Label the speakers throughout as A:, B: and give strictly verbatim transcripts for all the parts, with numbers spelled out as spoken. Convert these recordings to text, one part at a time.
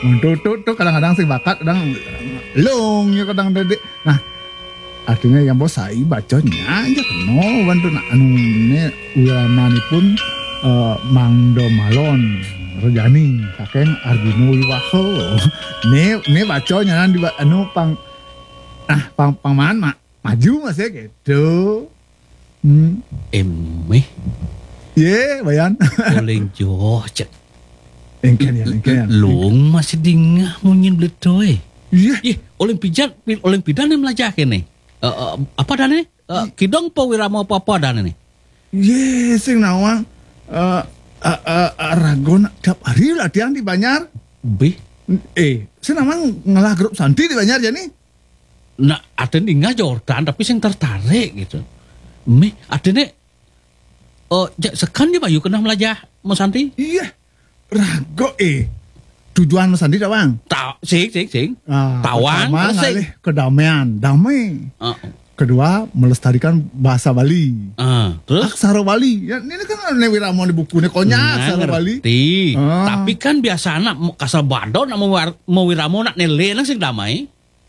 A: Untuk tuh kadang-kadang sing bakat, kadang long ya kadang dede. Nah, artinya yang bos saya bacanya aja keno bantu nak anu ne wirananipun uh, Mangdo Malon Rejani kakeng Arjuna Wiwaho. Ne ne bacanya nan di anu pang ah pang pangman mak maju mas ya gitu. Hmm.
B: Emeh.
A: Ye, bayan.
B: Oleh jo cek.
A: Engken ya, engken ya.
B: Long masih dingah munyin bletoy.
A: Iya.
B: Ih, olimpiade olimpiade ne melajah kene. Uh, uh, apa dane? Uh, kidong pa wiramo apa-apa dane ne?
A: Ye, sing nawang uh, uh, uh, uh, ragon tiap hari latihan di Banyar.
B: Be.
A: Eh, sing nawang ngalah grup Santi di Banyar ya nih.
B: Nah, ada dingah Jordan tapi sing tertarik gitu. Me, adene oh, uh, sekan dia bayu kena melajah Mas Santi?
A: Iya. Rago eh. Tujuan Mas Santi tawang.
B: Ta sing sing sing.
A: Ah,
B: Tawang
A: sing kedamaian, damai.
B: Uh,
A: Kedua, melestarikan bahasa Bali.
B: uh, terus
A: Aksara Bali. Ya, ini kan ne wiramo di buku ne konya
B: nah,
A: aksara Bali.
B: ngerti.
A: Ah.
B: Tapi kan biasa anak kasal badon nak mau wiramo nak nele nang sing damai.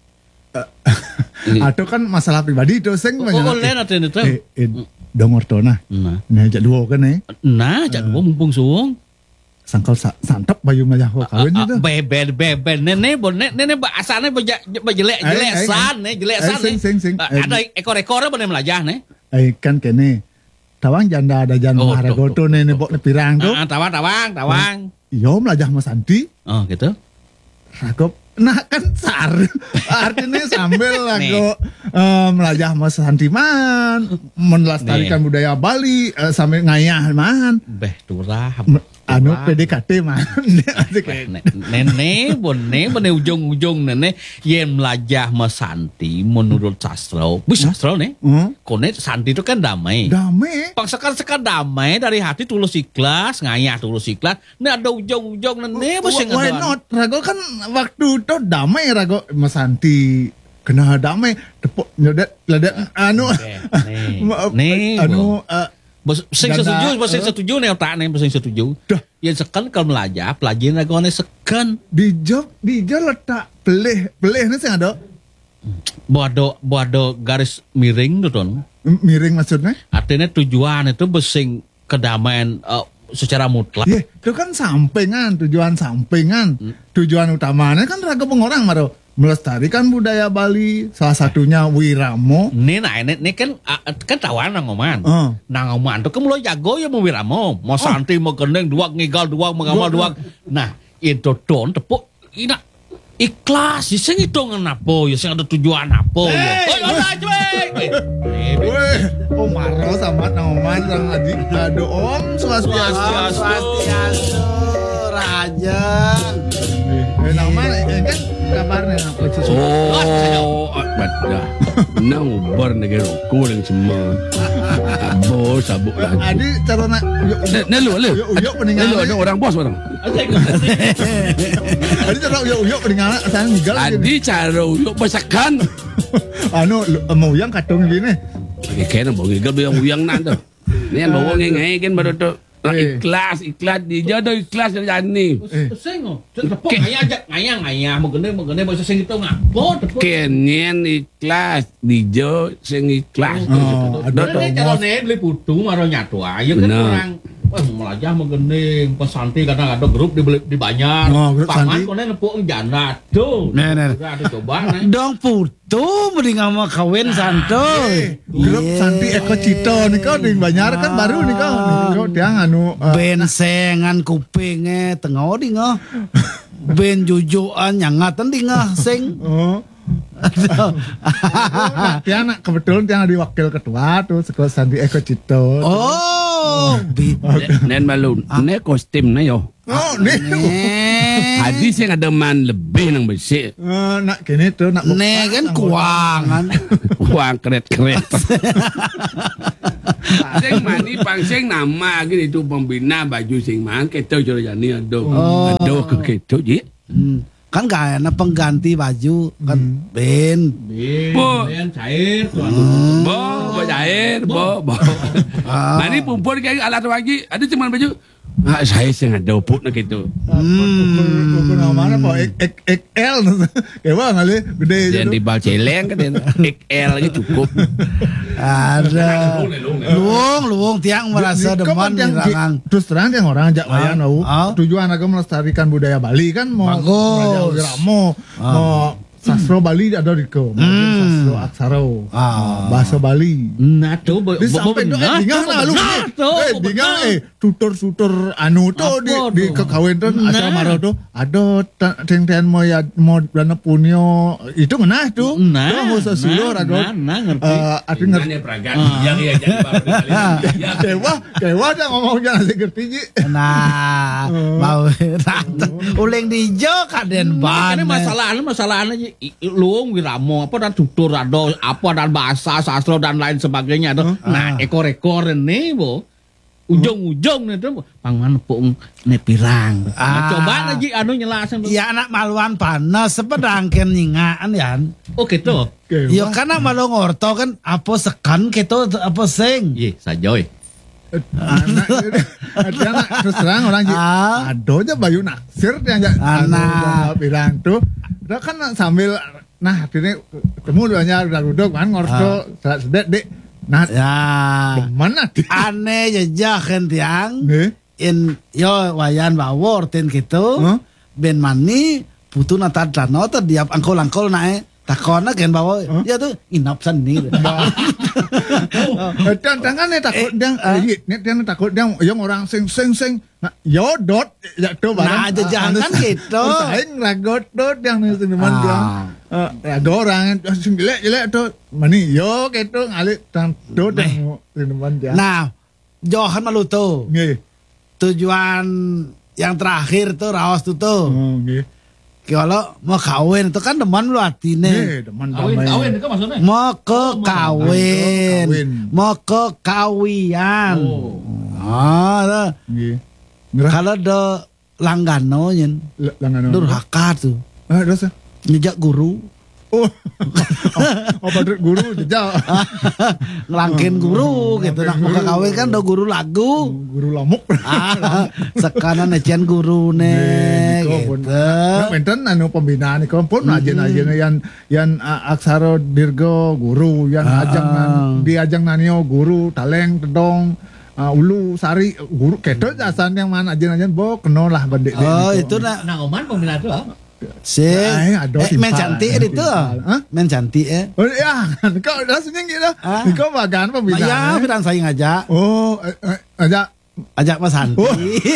A: Atau kan masalah pribadi itu sing
B: Oh, oh lain atene itu.
A: Eh, eh dong ortona.
B: Nah,
A: Nah, jak dua kan eh.
B: nah, jak dua mumpung suung.
A: Sangkal sa santap bayu ngajah kawin itu.
B: Beben beben nene bon nene asane beja jelek jelek san ne jelek san
A: sing sing sing.
B: Ada ekor-ekor bener melajah ne.
A: Eh kan kene. Tawang janda ada jan
B: Oh,
A: maharagoto nene bok ne pirang tuh.
B: Ah, tawang tawang tawang.
A: Iyo melajah Mas Santi.
B: Oh, gitu.
A: Ragop. Nah kan sar. Artinya sambil lagu uh, melajah Mas Santi man, melestarikan
B: Nih.
A: budaya Bali uh, sambil ngayah man.
B: Beh turah.
A: Anu P D K T man.
B: Nene bonne bonne ujung-ujung nene yen melajah Mas Santi menurut sastra. Bu sastra ne.
A: Hmm?
B: Kone Santi itu kan damai.
A: Damai.
B: Pang sekar-sekar damai dari hati tulus ikhlas, ngayah tulus ikhlas. Nah ada ujung-ujung nene
A: Why, why not? Rago kan waktu itu damai Rago Mas Santi kena damai tepuk nyodet ledet anu
B: Nih, nih,
A: anu uh,
B: Bos sing
A: Ganda,
B: setuju, bos sing
A: uh.
B: setuju nih otak nih, bos sing setuju.
A: Dah.
B: Yang sekan kalau melajah, pelajaran agone sekan.
A: di jog di jog letak pelih pelih ini sih ada
B: Boado boado garis miring tuh ton.
A: miring maksudnya.
B: Artinya tujuan itu besing kedamaian uh, secara mutlak.
A: Ye, itu kan sampingan, tujuan sampingan.
B: Hmm.
A: Tujuan utamanya kan raga pengorang maro melestarikan budaya Bali, salah satunya wiramo.
B: Ini nah ini, ini kan uh, kan tawan nang oman.
A: Uh.
B: Nang oman tuh kan mulai jago ya mau wiramo, mau santai mau gendeng dua ngigal dua mengamal dua. Nah itu ton tepuk ina ikhlas sing hitungan apa ya sing ada tujuan apa ya.
A: Hey.
B: Oi ora cuy.
A: Weh, oh maro sama naoman sang adik aduh om swastiastu.
C: Swastiastu Rajan.
A: Eh naoman eh, kan kabarnya apa sesuatu.
D: Oh, baca. Nang ubar negara kurang semua. Bos sabuk lagi.
A: Adi cara nak yuk
D: Nelu, nelu.
A: yuk yuk peninggalan.
D: Nelu ada orang bos orang.
A: Adi cara yuk yuk peninggalan sang nigal.
D: Adi cara uyuk basakan.
A: Anu mau yang katung gini.
D: Oke, kena bawa gigal yang uyang nanda. Ni yang bawa ngengai kan baru tu. Ikhlas, ikhlas di jodoh ikhlas dan ni.
B: Sing oh, tepuk ngayah aja ngayah ngayah mau gendeng mau gendeng bahasa sing itu ngapo tepuk.
D: Kenyan ikhlas di jodoh sing ikhlas.
A: Oh, ada
B: Ini cara nih beli putu maro nyatu aja kan
D: Benar.
B: orang. Wah melajah mau gendeng pas Santi kadang ada grup di di Banjar.
A: Oh, grup Santi.
B: Paman konen nepuk janda tuh.
C: Nih, nih.
B: Udah ada coba nih.
C: Dong putu mending sama kawin santuy.
A: Grup Santi Eko Cito nih kau di Banyar kan baru nih kau. Nih kau dia anu uh,
C: Bensengan kupingnya tengah di ngah. Ben jujuan nyangatan di ngah sing.
A: oh. Nah, dia anak kebetulan dia di wakil ketua tuh sekolah Santi Eko Cito.
C: Oh, bi.
D: Nen balun. Nen kostum na yo.
A: Oh, nih.
C: Eh,
D: Hadis yang ada man lebih nang bersih.
A: Eh, nak gini tuh nak
C: ne kan kuangan.
D: Uang keret-keret. Sing mani pangsing nama gini tu pembina baju sing mang keto jero jani aduh.
C: Oh.
D: Aduh ke keto ji.
C: Hmm. Kan gak enak pengganti baju kan ben.
B: Bin,
D: Bu.
B: bin cair tuh.
D: Bo, bo cair, bo, bo. Mani pumpur kayak alat lagi. Ada cuma baju Ah, saya sih ada uput nak gitu.
A: Hmm. Ukur nama mana po? X L. Kayak bang kali gede.
D: Jangan dibal celeng kan X L aja cukup.
C: Ada. Luung, luung tiang merasa demen nirangan.
A: Terus terang yang orang ajak wayan mau
C: Ah.
A: tujuan agak melestarikan budaya Bali kan mau
C: Bagus.
A: Wiramo mau sastra Bali ada di ko,
C: Hmm.
A: sastra aksara,
C: Ah.
A: bahasa Bali.
B: Nah tuh, bo-
A: Di
B: bo-
A: sampai
B: bo-
A: tu eh
B: nah,
A: dingang
B: tuh,
A: lah lu.
B: nah, tuh,
A: Eh
B: betul.
A: dingang eh tutor-tutor anu tu di
B: Apa
A: di
B: tu?
A: kekawin tu
B: Nah.
A: asal marah tu ada teng-teng mau ya mau dana punyo itu ngenah tu.
B: Nah,
A: Tu mau sesulur
B: nah,
A: ada.
B: nah, nah, ngerti.
A: Eh, aku ngerti.
D: Nanya peragan. Yang ya jadi baru kali.
A: Kewa, kewa dah ngomong jangan nasi ngerti ji.
C: Nah, mau uling dijo kaden ban.
B: Ini masalahnya masalahnya luung wiramo apa dan tutur ada apa dan bahasa sastra dan lain sebagainya ada. Nah ekor-ekor ini bo ujung-ujung nih tuh pangan pung nepirang. Nah,
C: Ah.
B: coba lagi anu nyelasin.
C: Ya anak maluan panas sepedangken nyingaan ya.
B: Oh gitu.
C: Ya karena malu ngorto kan apa sekan gitu apa sing.
B: Iya sajoy.
A: Anak, ada anak terus terang orang ji.
C: Ah.
A: Ada aja Bayu naksir yang aja.
C: Anak.
A: Bilang tuh, dia kan sambil nah akhirnya ketemu duanya udah duduk kan ngorto sedek dek. Nah,
C: Ya.
A: mana di?
C: Aneh jejak kan tiang.
A: Nih,
C: In yo wayan bawor ten gitu.
A: Huh?
C: Ben mani putu nata dano terdiap angkol-angkol nae. Takona kan bawa ya tuh inap sendiri.
A: dan tangan nih takut dia, ini dia takut dia yang orang sing sing sing, nah yodot ya tuh
C: Nah, jajan kan gitu.
A: Saing ragot dot yang nih teman dia.
C: Ah.
A: Ada orang sing jelek jelek tuh, mani yo gitu ngalik tang dot yang teman dia.
C: Nah, Johan Maluto.
A: Nggih.
C: Tujuan yang terakhir tuh raos tuh tuh.
A: Oh, nggih.
C: Kalau mau kawin itu kan demen lu hatine.
A: Nggih, teman
B: Kawin
A: damai.
B: kawin itu maksudnya.
C: Mau ke kawin.
A: kawin.
C: Mau ke kawian.
B: Oh.
C: Ah, dah.
A: Nggih. Ngerah
C: Kalau do langgano nyen.
A: langan.
C: Durhaka tuh.
A: Ah, dosa.
C: Ngejak guru.
A: Oh. Oh, padahal guru jejak.
C: Ngelangkin guru gitu. Nak mau ke kawin kan do guru lagu.
A: Guru lamuk.
C: Ah, sekarang ecian guru nih.
A: Niko pun.
C: Gitu.
A: Nah, enten anu pembinaan niko pun ajen-ajen yang yang uh, aksara dirgo guru, yang
C: Ah.
A: ajang nan- di ajang nanio guru, taleng, tedong, uh, ulu, sari, guru keto jasan yang mana ajen-ajen bo keno lah bandek.
C: Oh, itu nak
B: Nah oman pembina itu ah.
C: si
A: Ay, aduh,
C: eh, men
A: timpal,
C: cantik itu.
A: timpal. Hah?
C: Men cantik eh.
A: Oh ya, kau rasanya gitu.
C: Ah.
A: Kau bagan
C: Ya,
A: pembinaan.
C: firang saya ngajak.
A: Oh, eh, eh, aja
C: Ajak Mas Hanti.
A: Oh.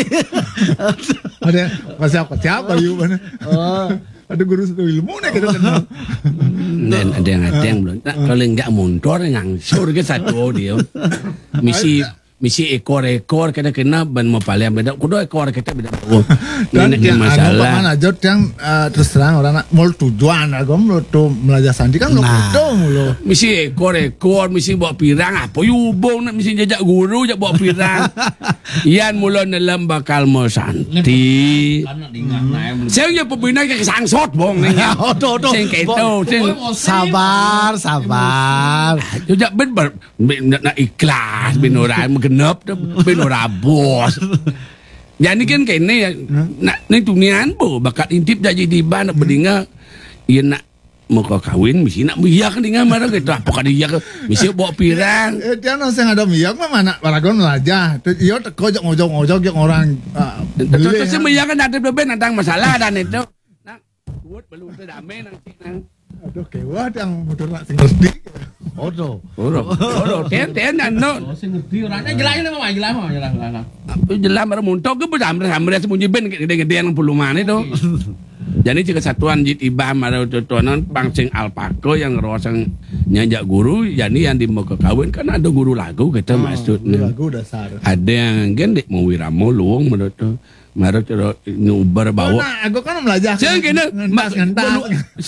A: ada siapa siapa yuk mana?
C: Oh.
A: Ada guru satu ilmu nih kita kenal.
D: Dan ada yang ada yang belum. Nah, kalau enggak mundur ngangsur ke satu dia. Misi misi ekor-ekor kena kena ban mau paling beda. Kudu ekor kita beda. Oh,
A: Dan
D: ini
A: yang anu
D: masalah.
A: paman aja yang eh, terus terang orang nak mau tujuan agam lo tu belajar sandi kan lo
C: Nah.
A: kudu mulu.
D: Misi ekor-ekor, misi bawa pirang. Apa hubung nak misi jajak guru jak bawa pirang. Ian mula dalam bakal mau santi.
B: Karena diingat naik.
D: Saya punya pembina ke sangsot bong ni.
C: Oh, tuh, tuh.
D: Sing keto, sing
C: Sabar, sabar.
D: Jujak ben ber ben nak ikhlas ben ora mengenep ben ora bos. Jadi kan kene ya nak ning duniaan bo bakat intip jadi tiba nak berdinga iya nak mau kau kawin mesti nak biak dengan marah gitu apa kan dia mesti bawa pirang.
A: Eh dia nasi ada miyak mah mana paragon belajar. Tu iyo teko jak ngojok ngojok yang orang ah, beli.
D: Terus biak kan ada ben ada masalah dan itu. Nak buat belum damai nanti nang.
A: Aduh kewa yang motor nak sing ngerti.
C: Odo.
D: Oro, oro, ten ten no.
B: Oh, saya ngerti orangnya jelasin apa jelas apa jelas jelas.
D: Apa jelas baru muntok ke sampai sampai sembunyi ben gede-gede yang puluhan itu. Jadi jika satuan jit ibam ada tutuanan pangsing alpako yang rosang nyajak guru, jadi yang di mau ke kawin kan ada guru lagu kita maksudnya.
A: Lagu dasar.
D: Ada yang gendek mau wiramo luang menurut tu. Maro cara nubar bawa.
A: Nah, aku kan belajar.
D: Saya kena
A: ngentas ngentas.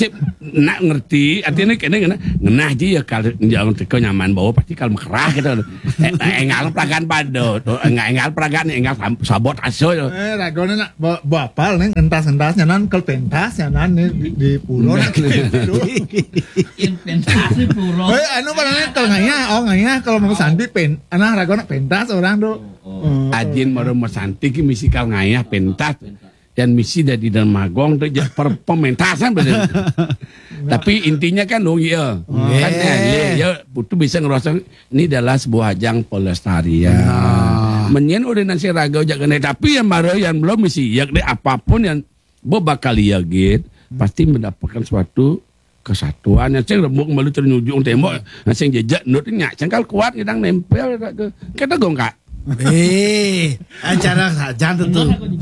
D: Nak ngerti, artinya kena kena ngenah aja ya kalau jangan teko nyaman bawa pasti kalau kerah gitu. Engal peragan pado, engal engal peragan engal sabot aso.
A: Eh, ragone nak bapal nih ngentas-ngentas nyanan kel pentas nyanan nih di, di pulau nak gitu.
B: Inventasi pulau.
A: Eh, anu padahal kalau nganya, oh nganya kalau mau sandi pen, anak ragone pentas orang tuh. Oh.
D: Ajin maro mesanti ki misi kal ngayah pentas dan misi dari dalam magong tu per pementasan benar. Tapi intinya kan dong ya. Kan ya, ya putu bisa ngerasa ini adalah sebuah ajang pelestarian. Nah. Menyen ordinasi raga ojak kena tapi yang baru yang belum misi ya apapun yang bo bakal liagit pasti mendapatkan suatu kesatuan yang ceng rembuk malu ternyujung tembok ceng jejak nutnya cengkal kuat kadang nempel ke kita gongkak.
C: Eh, acara saja tentu.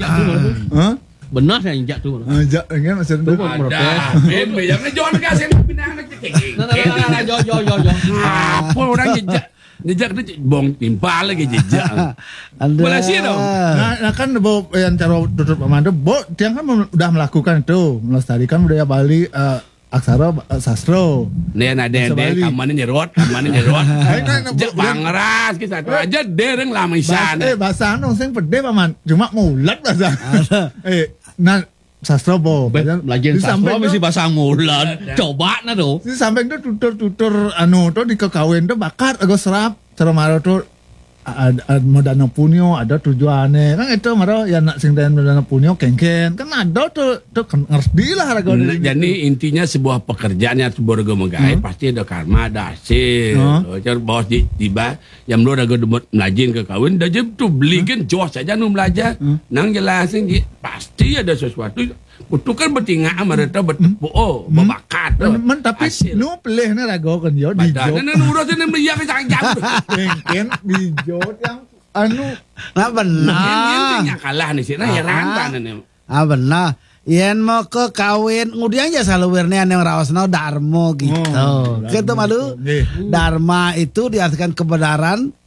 A: Hah?
B: Benar saya injak tuh.
A: Injak enggak masih
B: Tuh,
A: ada.
B: protes.
D: Ben jangan jangan kasih pindah anak cekek.
B: Jo jo jo jo.
D: Apa orang jejak jejak itu bong timpal lagi jejak. Boleh sih dong.
A: Nah, nah kan bo yang cara tutup pemanda, bo dia kan udah melakukan itu, melestarikan budaya Bali uh, aksara uh, sastro.
D: Nih ada deh kamane nyerot, kamane nyerot. Jek bangras kita aja dereng lama isan.
A: Eh bahasa anu sing pede paman, cuma mulat bahasa. Eh, nah sastro bo.
B: Belajar sastra mesti bahasa ngulan. Coba na tuh.
A: Di samping itu tutur-tutur anu tuh di kekawin tuh bakat agak serap. Cara maro tuh ada modana punyo ada tujuannya kan itu maro ya nak sing dan modana punyo kengken kan ada tuh tuh ngerti lah harga
D: nah, jadi intinya sebuah pekerjaan yang sebuah megai hmm? pasti ada karma ada hasil hmm? Cara bos di tiba yang lu ada gedemut melajin ke kawin dah jem tuh belikan hmm? Jos saja nu belajar hmm? Nang jelasin pasti ada sesuatu kutukan bertingah mereka bertepuk oh
A: hmm?
D: Berbakat tuh
A: men tapi nu pelih na rago kan yo di
D: jauh dan nu udah sini beli yang jauh
A: kengken di yang anu
C: nah benar
D: yang kalah nih sih nah heran kan nih
C: ah benar yen mau ke kawin kemudian ya saluwernya yang rawasna darmo gitu oh, gitu malu dharma itu diartikan kebenaran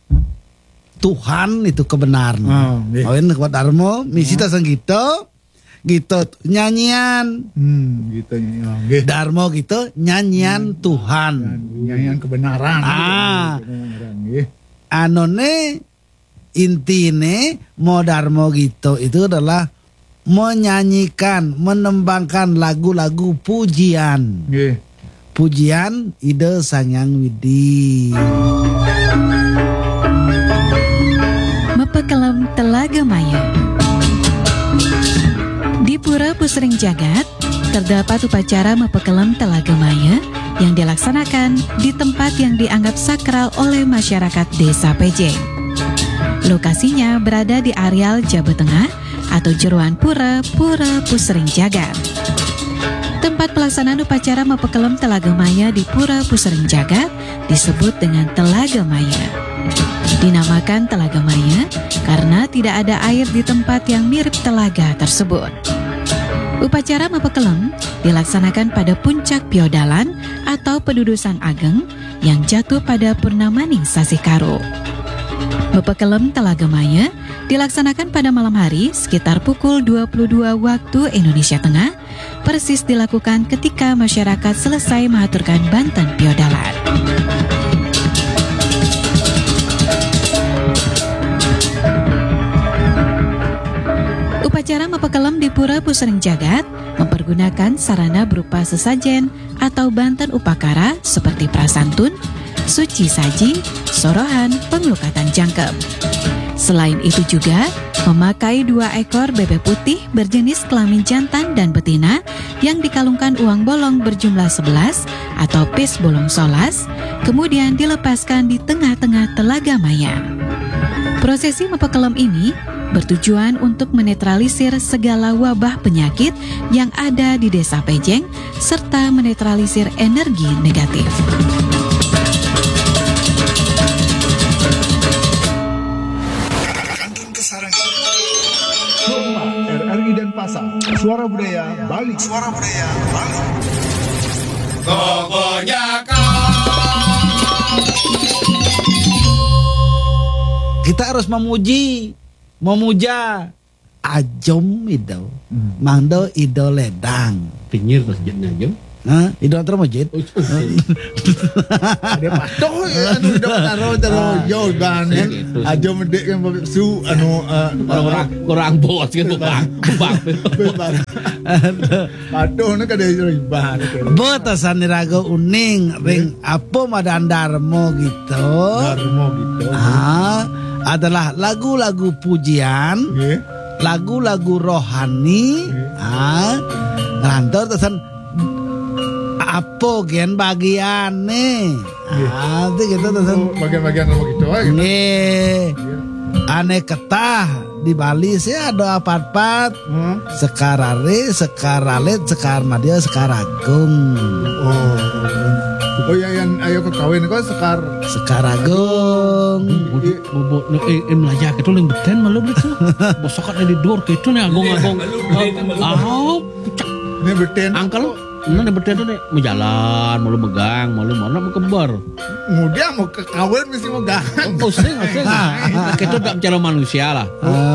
C: Tuhan itu kebenaran oh, kawin kuat darmo misi oh. Tasang gitu gitu nyanyian
A: hmm, gitu nyanyian
C: darmo gitu nyanyian hmm. Tuhan
A: nyanyian kebenaran
C: ah anone intine mau darmo gitu itu adalah menyanyikan menembangkan lagu-lagu pujian yeah. Pujian ide Sangyang Widi
E: Mepekelem Telaga Maya. Di Pura Pusering Jagat, terdapat upacara Mepekelem Telaga Maya yang dilaksanakan di tempat yang dianggap sakral oleh masyarakat Desa Pejeng. Lokasinya berada di areal Jawa Tengah atau Jeruan Pura, Pura Pusering Jagat. Tempat pelaksanaan upacara Mepekelem Telaga Maya di Pura Pusering Jagat disebut dengan Telaga Maya. Dinamakan Telaga Maya karena tidak ada air di tempat yang mirip telaga tersebut. Upacara Mepekelem dilaksanakan pada puncak Piodalan atau Pedudusan Ageng yang jatuh pada Purnamaning Sasi Karo. Mepekelem Telaga Maya dilaksanakan pada malam hari sekitar pukul dua puluh dua waktu Indonesia Tengah, persis dilakukan ketika masyarakat selesai mengaturkan Banten Piodalan. Upacara Mepekelem di Pura Pusering Jagat mempergunakan sarana berupa sesajen atau banten upakara seperti prasantun, suci saji, sorohan, pengelukatan jangkep. Selain itu juga memakai dua ekor bebek putih berjenis kelamin jantan dan betina yang dikalungkan uang bolong berjumlah sebelas atau pis bolong solas, kemudian dilepaskan di tengah-tengah Telaga Maya. Prosesi Mepekelem ini bertujuan untuk menetralisir segala wabah penyakit yang ada di Desa Pejeng serta menetralisir energi negatif.
A: R R I dan Pasar, Suara Budaya Bali. Suara Budaya Bali.
D: Pokoknya
C: kita harus memuji, memuja ajom ido.
A: Hmm.
C: Mangdo ido ledang.
B: Pinggir masjidnya aja.
C: Hah? Ido antar masjid.
A: Ada patoh ya anu dok taro taro yo dan
B: Gitu.
A: aja medek kan su anu eh,
B: Orang-orang kurang bos kan bebang. Bebang.
A: patoh na kada ribah.
C: Betasan nirago uning ring apa madan darmo gitu.
A: Darmo gitu.
C: Ah, adalah lagu-lagu pujian,
A: Nggih.
C: lagu-lagu rohani, ah, ngantor tesan apa gen bagiane, ah, itu gitu tesan.
A: Oh, bagian-bagian anu gitu aja.
C: Nih, aneh ketah di Bali sih ada apa-apa.
A: Hmm.
C: Sekarare, sekaralet, sekar madia, sekaragung,
A: Oh. Oh ya yang ayo ke kawin kok sekar
C: sekaragung.
B: Bobo eh em lajak itu yang beten malu begitu. Bosokat di dor gitu nih agong-agong. Ah, pucak
A: ini beten.
B: angkel Nah, nih beten tuh nih mau jalan, malu megang, malu mana mau kebar.
A: Kemudian mau ke kawin mesti mau gahan.
B: Oh, sering, sering. Itu tak bicara manusia lah.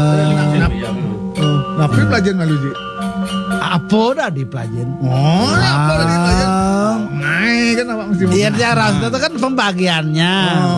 A: Nah, tapi pelajaran malu sih.
C: Apa dah dipelajarin?
A: Oh, apa tadi pelajaran?
C: Ah,
A: Ngai kan apa mesti mau
C: Iya,
A: gahan.
C: dia ras itu kan pembagiannya.